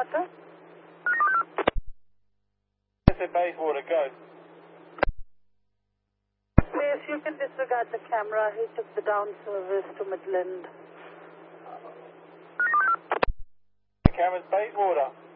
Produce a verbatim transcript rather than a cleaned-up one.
Bayswater. S A Bayswater, go. Please, you can disregard the camera. He took the down service to Midland. Cameron's Bayswater.